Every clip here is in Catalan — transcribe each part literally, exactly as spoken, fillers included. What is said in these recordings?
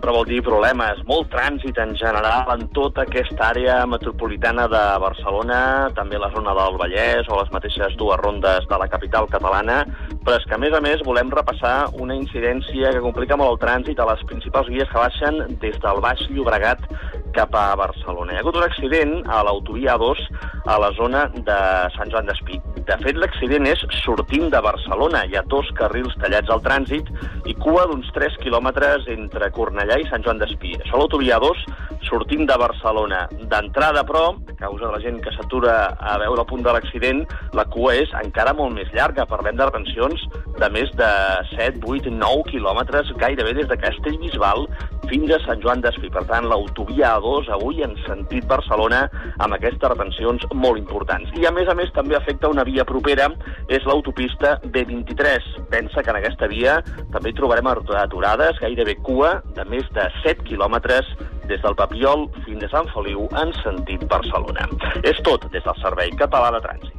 sempre vol dir problemes. Molt trànsit en general en tota aquesta àrea metropolitana de Barcelona, també la zona del Vallès o les mateixes dues rondes de la capital catalana, però és que, a més a més, volem repassar una incidència que complica molt el trànsit a les principals vies que baixen des del Baix Llobregat cap a Barcelona. Hi ha hagut un accident a l'autovia A dos a la zona de Sant Joan d'Espí. De fet, l'accident és sortint de Barcelona. Hi ha dos carrils tallats al trànsit i cua d'uns tres quilòmetres entre Cornellà i Sant Joan d'Espí. Això a l'autovia A dos sortint de Barcelona. D'entrada, però, a causa de la gent que s'atura a veure el punt de l'accident, la cua és encara molt més llarga. Parlem de retencions de més de set, vuit, nou quilòmetres, gairebé des de Castellbisbal fins a Sant Joan d'Espí. Per tant, l'autovia A dos avui en sentit Barcelona amb aquestes retencions molt importants. I, a més a més, també afecta una via propera, és l'autopista B vint-i-tres. Pensa que en aquesta via també hi trobarem aturades, gairebé cua de més de set quilòmetres des del Papiol fins a Sant Feliu en sentit Barcelona. És tot des del Servei Català de Trànsit.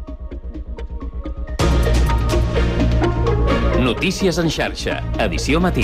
Notícies en xarxa, edició matí.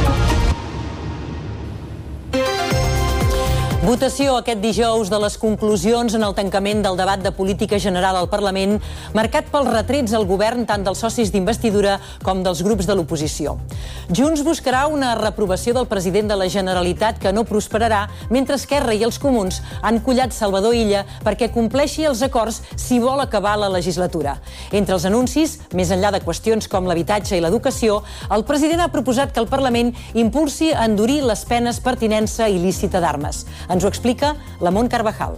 Votació aquest dijous de les conclusions en el tancament del debat de política general al Parlament, marcat pels retrets al govern tant dels socis d'investidura com dels grups de l'oposició. Junts buscarà una reprovació del president de la Generalitat que no prosperarà, mentre Esquerra i els Comuns han collat Salvador Illa perquè compleixi els acords si vol acabar la legislatura. Entre els anuncis, més enllà de qüestions com l'habitatge i l'educació, el president ha proposat que el Parlament impulsi a endurir les penes per tinença il·lícita d'armes. Ens ho explica la Mont Carvajal.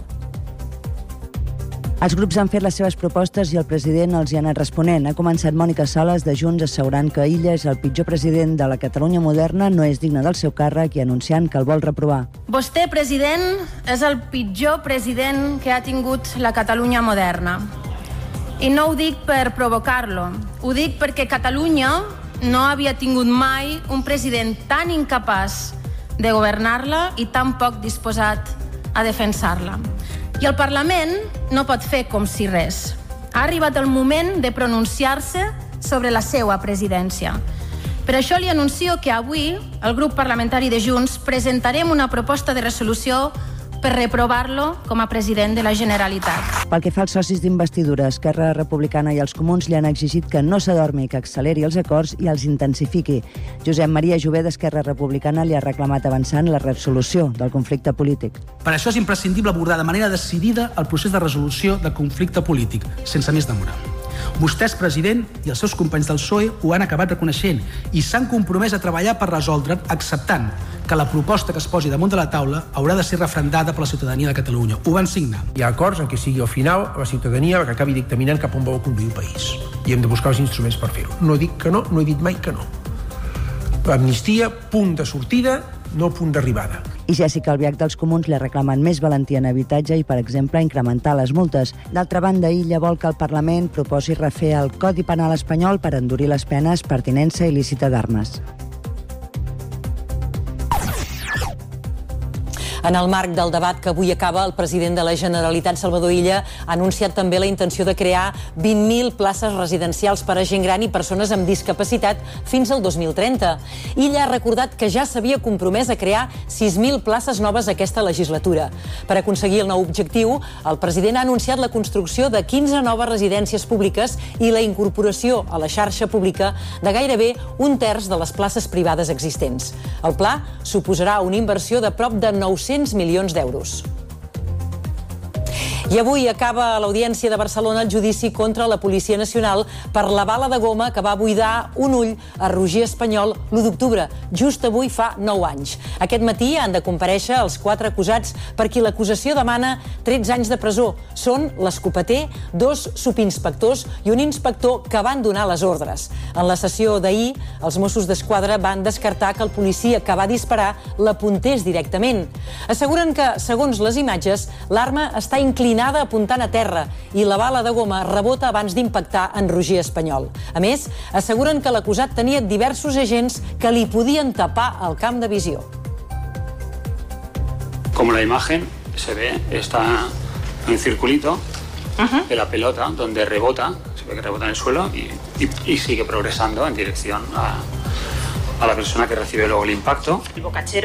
Els grups han fet les seves propostes i el president els hi ha anat responent. Ha començat Mònica Sales de Junts assegurant que Illa és el pitjor president de la Catalunya moderna, no és digne del seu càrrec i anunciant que el vol reprovar. Vostè, president, és el pitjor president que ha tingut la Catalunya moderna. I no ho dic per provocar-lo, ho dic perquè Catalunya no havia tingut mai un president tan incapaç de governar-la i tan poc disposat a defensar-la. I el Parlament no pot fer com si res. Ha arribat el moment de pronunciar-se sobre la seva presidència. Per això li anuncio que avui el grup parlamentari de Junts presentarem una proposta de resolució per reprovar-lo com a president de la Generalitat. Pel que fa als socis d'investidura, Esquerra Republicana i els Comuns li han exigit que no s'adormi, que acceleri els acords i els intensifiqui. Josep Maria Jové d'Esquerra Republicana li ha reclamat avançar en la resolució del conflicte polític. Per això és imprescindible abordar de manera decidida el procés de resolució del conflicte polític, sense més demora. Vostès, president, i els seus companys del P S O E ho han acabat reconeixent i s'han compromès a treballar per resoldre'n, acceptant que la proposta que es posi damunt de la taula haurà de ser referendada per la ciutadania de Catalunya. Ho van signar. Hi ha acords en què sigui al final la ciutadania que acabi dictaminant cap on vol conduir el país. I hem de buscar els instruments per fer-ho. No dic que no, no he dit mai que no. L'amnistia, punt de sortida, no punt d'arribada. I Jèssica Albiach dels Comuns li ha reclamat més valentia en habitatge i, per exemple, incrementar les multes. D'altra banda, Illa vol que el Parlament proposi refer el Codi Penal espanyol per endurir les penes per tinença il·lícita d'armes. En el marc del debat que avui acaba, el president de la Generalitat, Salvador Illa, ha anunciat també la intenció de crear vint mil places residencials per a gent gran i persones amb discapacitat fins al dos mil trenta. Illa ha recordat que ja s'havia compromès a crear sis mil places noves aquesta legislatura. Per aconseguir el nou objectiu, el president ha anunciat la construcció de quinze noves residències públiques i la incorporació a la xarxa pública de gairebé un terç de les places privades existents. El pla suposarà una inversió de prop de nou-cents milions d'euros. I avui acaba a l'Audiència de Barcelona el judici contra la Policia Nacional per la bala de goma que va buidar un ull a Roger Espanyol l'u d'octubre, just avui fa nou anys. Aquest matí han de comparèixer els quatre acusats per qui l'acusació demana tretze anys de presó. Són l'escopeter, dos subinspectors i un inspector que van donar les ordres. En la sessió d'ahir, els Mossos d'Esquadra van descartar que el policia que va disparar l'apuntés directament. Asseguren que, segons les imatges, l'arma està inclinada apuntant a terra i la bala de goma rebota abans d'impactar en Roger Espanyol. A més, asseguren que l'acusat tenia diversos agents que li podien tapar el camp de visió. Como la imagen se ve, está en un circulito de la pelota donde rebota, se ve que rebota en el suelo y, y, y sigue progresando en dirección a, a la persona que recibe luego el impacto. El bocachero